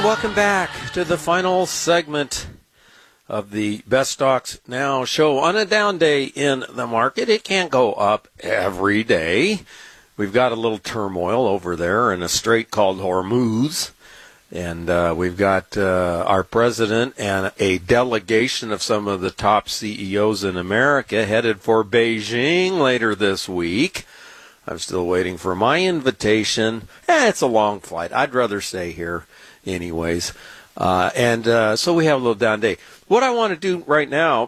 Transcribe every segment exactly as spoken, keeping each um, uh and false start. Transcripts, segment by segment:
Welcome back to the final segment of the Best Stocks Now show. On a down day in the market, it can't go up every day. We've got a little turmoil over there in a strait called Hormuz. And uh, we've got uh, our president and a delegation of some of the top C E Os in America headed for Beijing later this week. I'm still waiting for my invitation. Eh, it's a long flight. I'd rather stay here anyways. Uh, and uh, so we have a little down day. What I want to do right now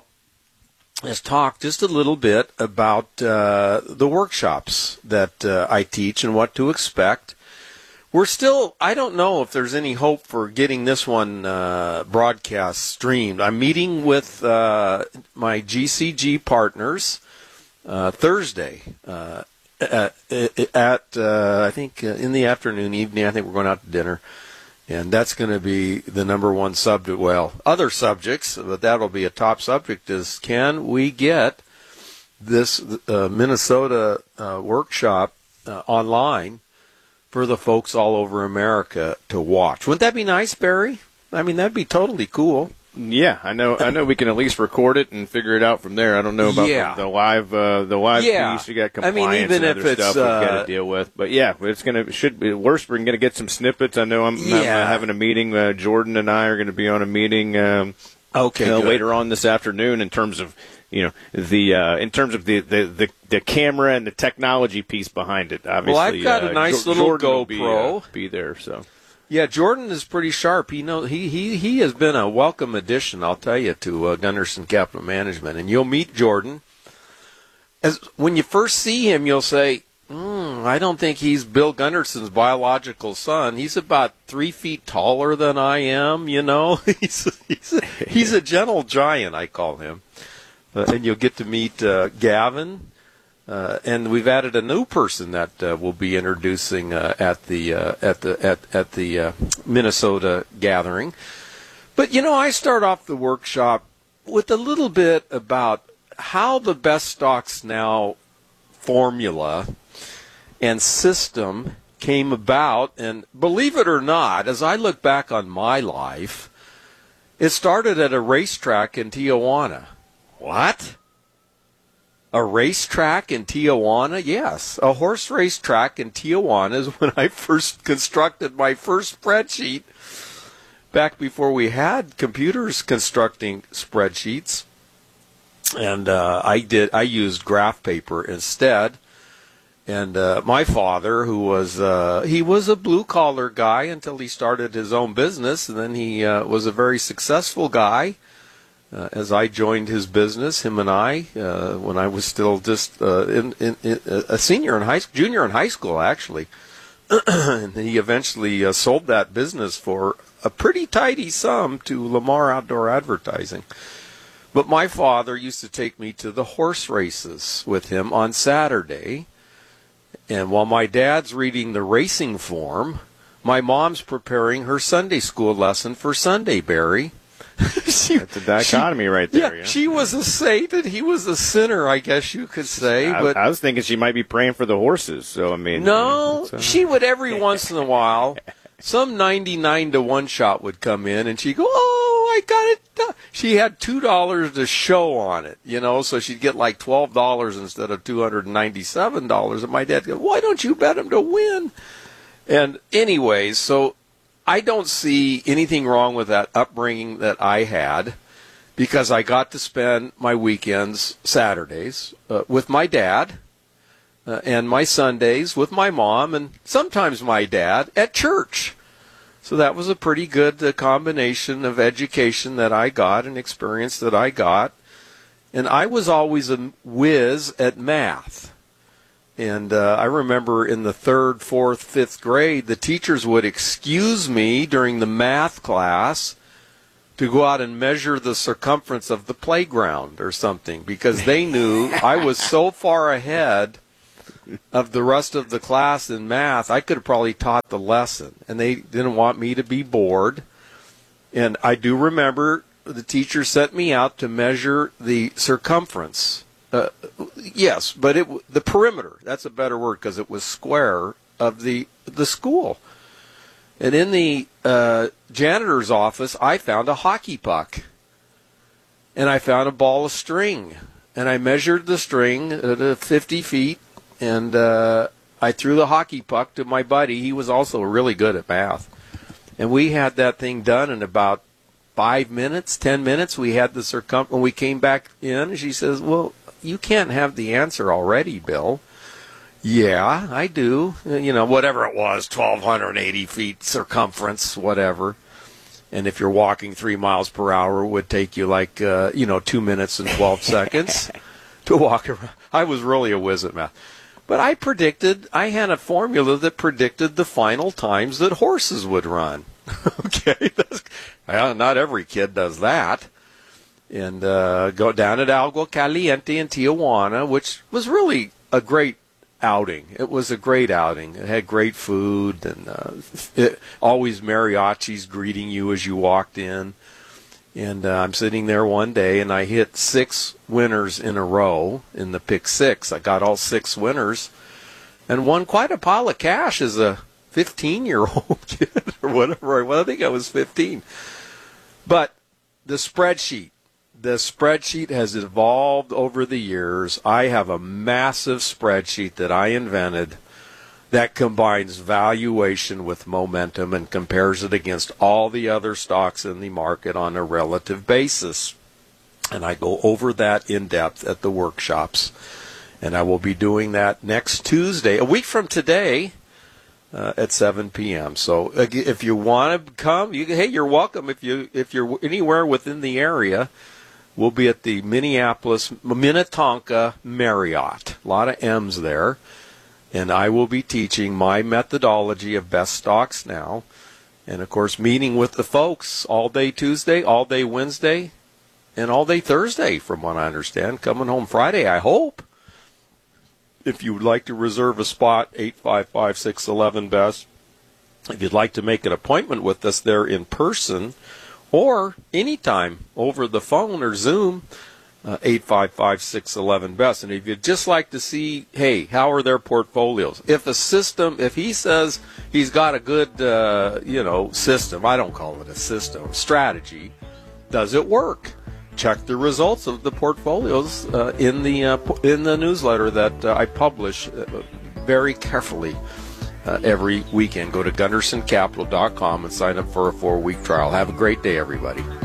is talk just a little bit about uh, the workshops that uh, I teach and what to expect. We're still, I don't know if there's any hope for getting this one uh, broadcast streamed. I'm meeting with uh, my G C G partners uh, Thursday uh, at, at uh, I think, uh, in the afternoon, evening. I think we're going out to dinner. And that's going to be the number one subject. Well, other subjects, but that'll be a top subject, is can we get this uh, Minnesota uh, workshop uh, online for the folks all over America to watch? Wouldn't that be nice, Barry? I mean, that'd be totally cool. Yeah, I know. I know we can at least record it and figure it out from there. I don't know about yeah. the, the live, uh, the live yeah. piece. You got compliance I mean, even and if other it's, stuff uh, we've got to deal with. But yeah, it's gonna should be worse. We're gonna get some snippets. I know I'm, yeah. I'm having a meeting. Uh, Jordan and I are going to be on a meeting. Um, okay, uh, later on this afternoon in terms of you know the uh, in terms of the, the, the, the camera and the technology piece behind it. Obviously, well, I've got uh, a nice jo- little Jordan will GoPro. Be, uh, be there, so. Yeah, Jordan is pretty sharp. He know he he he has been a welcome addition, I'll tell you, to uh, Gunderson Capital Management. And you'll meet Jordan. As when you first see him, you'll say, mm, "I don't think he's Bill Gunderson's biological son. He's about three feet taller than I am. You know, he's he's a, he's a gentle giant, I call him." Uh, and you'll get to meet uh, Gavin. Uh, and we've added a new person that uh, we'll be introducing uh, at the uh, at the at at the uh, Minnesota gathering. But you know, I start off the workshop with a little bit about how the Best Stocks Now formula and system came about. And believe it or not, as I look back on my life, it started at a racetrack in Tijuana. What? A racetrack in Tijuana? Yes, a horse racetrack in Tijuana is when I first constructed my first spreadsheet, back before we had computers constructing spreadsheets. And uh, I did. I used graph paper instead. And uh, my father, who was uh, he was a blue collar guy until he started his own business, and then he uh, was a very successful guy. Uh, as I joined his business, him and I, uh, when I was still just uh, in, in, in a senior in high school, junior in high school, actually, and he eventually uh, sold that business for a pretty tidy sum to Lamar Outdoor Advertising. But my father used to take me to the horse races with him on Saturday, and while my dad's reading the racing form, my mom's preparing her Sunday school lesson for Sunday, Barry. she, That's a dichotomy she, right there. Yeah, yeah, she was a saint and he was a sinner, I guess you could say. I, but I was thinking she might be praying for the horses. So I mean, no, uh... she would every once in a while. Some ninety-nine to one shot would come in and she'd go, "Oh, I got it done." She had two dollars to show on it, you know, so she'd get like twelve dollars instead of two hundred ninety-seven dollars. And my dad would go, "Why don't you bet him to win?" And anyways, so I don't see anything wrong with that upbringing that I had, because I got to spend my weekends, Saturdays, uh, with my dad, uh, and my Sundays with my mom, and sometimes my dad at church. So that was a pretty good uh, combination of education that I got and experience that I got. And I was always a whiz at math. And uh, I remember in the third, fourth, fifth grade, the teachers would excuse me during the math class to go out and measure the circumference of the playground or something, because they knew I was so far ahead of the rest of the class in math, I could have probably taught the lesson. And they didn't want me to be bored. And I do remember the teacher sent me out to measure the circumference. Uh, yes, but it the perimeter, that's a better word, because it was square, of the the school. And in the uh, janitor's office, I found a hockey puck. And I found a ball of string. And I measured the string at uh, fifty feet, and uh, I threw the hockey puck to my buddy. He was also really good at math. And we had that thing done in about five minutes, ten minutes. We had the circum. When we came back in, she says, well, you can't have the answer already, Bill. Yeah, I do. You know, whatever it was, twelve eighty feet circumference, whatever. And if you're walking three miles per hour, it would take you like, uh, you know, two minutes and twelve seconds to walk around. I was really a whiz at math. But I predicted, I had a formula that predicted the final times that horses would run. Okay, that's, well, not every kid does that. And uh, go down at Agua Caliente in Tijuana, which was really a great outing. It was a great outing. It had great food, and uh, it, always mariachis greeting you as you walked in. And uh, I'm sitting there one day, and I hit six winners in a row in the pick six. I got all six winners, and won quite a pile of cash as a fifteen-year-old kid or whatever. Well, I think I was fifteen. But the spreadsheet. The spreadsheet has evolved over the years. I have a massive spreadsheet that I invented that combines valuation with momentum and compares it against all the other stocks in the market on a relative basis. And I go over that in depth at the workshops. And I will be doing that next Tuesday, a week from today, uh, at seven p.m. So uh, if you want to come, you hey, you're welcome. If you if you're anywhere within the area. We'll be at the Minneapolis, Minnetonka Marriott. A lot of M's there. And I will be teaching my methodology of best stocks now. And, of course, meeting with the folks all day Tuesday, all day Wednesday, and all day Thursday, from what I understand. Coming home Friday, I hope. If you would like to reserve a spot, eight five five, six one one, B E S T. If you'd like to make an appointment with us there in person, or anytime over the phone or Zoom, uh, eight five five, six one one, B E S T. And if you'd just like to see, hey, how are their portfolios? If a system, if he says he's got a good, uh, you know, system, I don't call it a system, strategy, does it work? Check the results of the portfolios uh, in the uh, in the newsletter that uh, I publish uh, very carefully. Uh, every weekend. Go to Gunderson Capital dot com and sign up for a four-week trial. Have a great day, everybody.